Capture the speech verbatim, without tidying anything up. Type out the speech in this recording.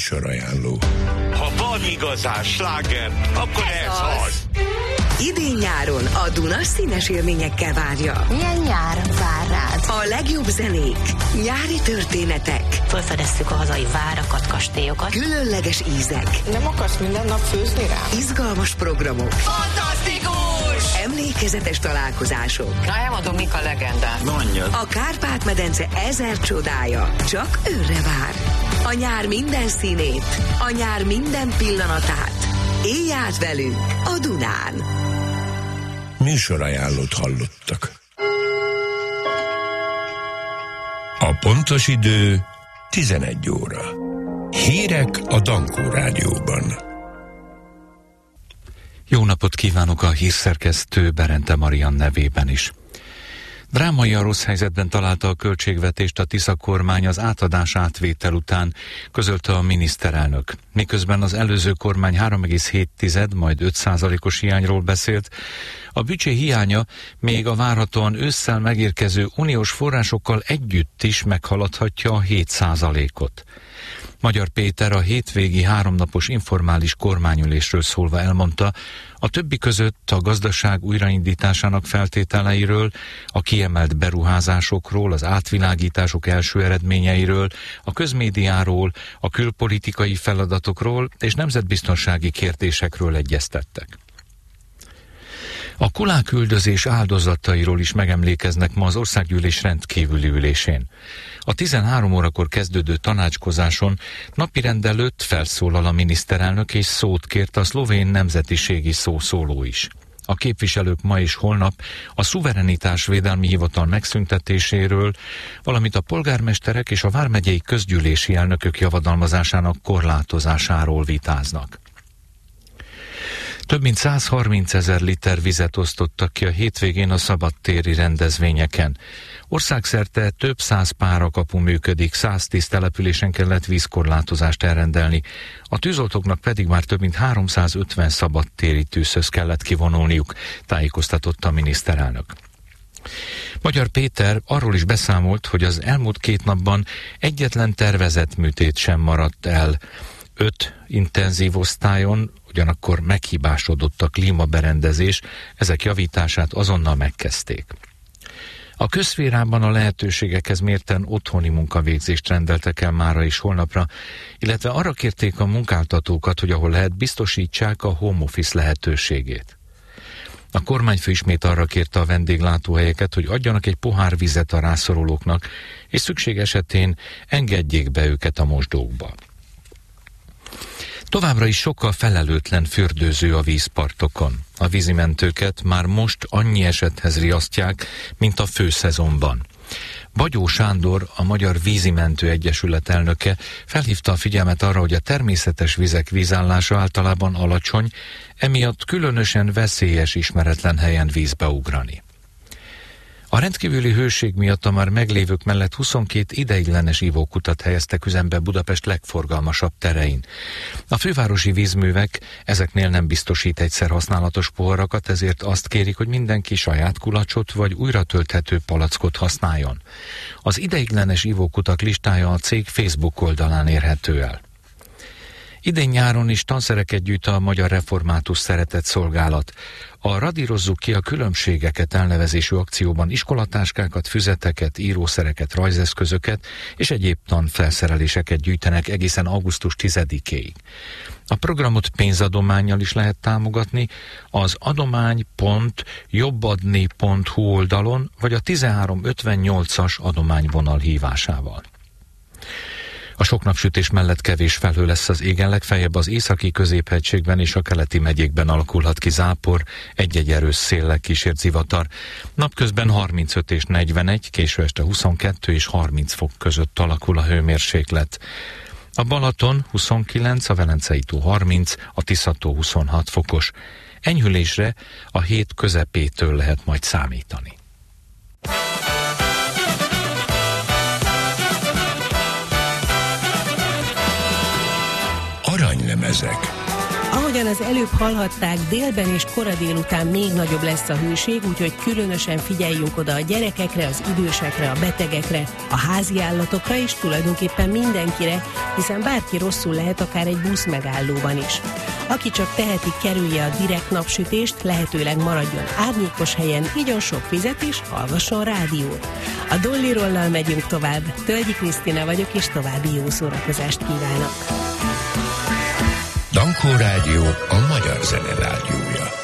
Műsorajánló. Ha van igazán sláger, akkor ez, ez az. az. Idén-nyáron a Duna színes élményekkel várja. Milyen nyár vár rád? A legjobb zenék, nyári történetek. Felfedeztük a hazai várakat, kastélyokat. Különleges ízek. Nem akarsz minden nap főzni rá? Izgalmas programok. Fantasztikus! Emlékezetes találkozások. Na, elmondom, mik a legendák. Mondjad. A Kárpát-medence ezer csodája csak őrre vár. A nyár minden színét, a nyár minden pillanatát. Éljj át velünk a Dunán. Műsorajánlót hallottak. A pontos idő tizenegy óra. Hírek a Dankó Rádióban. Jó napot kívánok a hírszerkesztő Berente Marian nevében is. Drámaian rossz helyzetben találta a költségvetést a Tisza kormány az átadás átvétel után, közölte a miniszterelnök. Miközben az előző kormány három egész hét, majd öt százalékos hiányról beszélt, a büdzsé hiánya még a várhatóan ősszel megérkező uniós forrásokkal együtt is meghaladhatja a hét százalékot. Magyar Péter a hétvégi háromnapos informális kormányülésről szólva elmondta, a többi között a gazdaság újraindításának feltételeiről, a kiemelt beruházásokról, az átvilágítások első eredményeiről, a közmédiáról, a külpolitikai feladatokról és nemzetbiztonsági kérdésekről egyeztettek. A kuláküldözés áldozatairól is megemlékeznek ma az országgyűlés rendkívüli ülésén. A tizenhárom órakor kezdődő tanácskozáson napirend előtt felszólal a miniszterelnök és szót kért a szlovén nemzetiségi szószóló is. A képviselők ma és holnap a szuverenitásvédelmi hivatal megszüntetéséről, valamint a polgármesterek és a vármegyei közgyűlési elnökök javadalmazásának korlátozásáról vitáznak. Több mint száz harminc ezer liter vizet osztottak ki a hétvégén a szabadtéri rendezvényeken. Országszerte több száz párakapu működik, száz tíz településen kellett vízkorlátozást elrendelni. A tűzoltóknak pedig már több mint háromszázötven szabadtéri tűzhöz kellett kivonulniuk, tájékoztatott a miniszterelnök. Magyar Péter arról is beszámolt, hogy az elmúlt két napban egyetlen tervezett műtét sem maradt el. Öt intenzív osztályon ugyanakkor meghibásodott a klímaberendezés, ezek javítását azonnal megkezdték. A közszférában a lehetőségekhez mérten otthoni munkavégzést rendeltek el mára és holnapra, illetve arra kérték a munkáltatókat, hogy ahol lehet, biztosítsák a home office lehetőségét. A kormányfő ismét arra kérte a vendéglátóhelyeket, hogy adjanak egy pohár vizet a rászorulóknak, és szükség esetén engedjék be őket a mosdókba. Továbbra is sokkal felelőtlen fürdőző a vízpartokon. A vízimentőket már most annyi esethez riasztják, mint a főszezonban. Bagyó Sándor, a Magyar Vízimentő Egyesület elnöke felhívta a figyelmet arra, hogy a természetes vizek vízállása általában alacsony, emiatt különösen veszélyes ismeretlen helyen vízbe ugrani. A rendkívüli hőség miatt a már meglévők mellett huszonkét ideiglenes ivókutat helyeztek üzembe Budapest legforgalmasabb terein. A fővárosi vízművek ezeknél nem biztosít egyszer használatos poharakat, ezért azt kérik, hogy mindenki saját kulacsot vagy újra tölthető palackot használjon. Az ideiglenes ivókutak listája a cég Facebook oldalán érhető el. Idén nyáron is tanszereket gyűjt a Magyar Református Szeretett Szolgálat. A Radírozzuk ki a különbségeket elnevezésű akcióban iskolatáskákat, füzeteket, írószereket, rajzeszközöket és egyéb tanfelszereléseket gyűjtenek egészen augusztus tizedikéig. A programot pénzadománnyal is lehet támogatni az adomány pont jobbadni pont hu oldalon vagy a tizenhárom ötvennyolcas adományvonal hívásával. A sok napsütés mellett kevés felhő lesz az égen, legfeljebb az északi középhegységben és a keleti megyékben alakulhat ki zápor, egy-egy erős széllel kísért zivatar. Napközben harmincöt és negyvenegy, késő este huszonkettő és harminc fok között alakul a hőmérséklet. A Balaton huszonkilenc, a Velencei tó harminc, a Tisza-tó huszonhat fokos. Enyhülésre a hét közepétől lehet majd számítani. Aranylemezek. Ahogyan az előbb hallhatták, délben és kora délután még nagyobb lesz a hőség, úgyhogy különösen figyeljünk oda a gyerekekre, az idősekre, a betegekre, a háziállatokra és tulajdonképpen mindenkire, hiszen bárki rosszul lehet akár egy busz megállóban is. Aki csak teheti, kerülje a direkt napsütést, lehetőleg maradjon árnyékos helyen, igyon sok vizet és hallgasson rádiót. A Dolly Rollal megyünk tovább. Tölgyi Krisztina vagyok, és további jó szórakozást kívánok. Dankó Rádió, a magyar zene rádiója.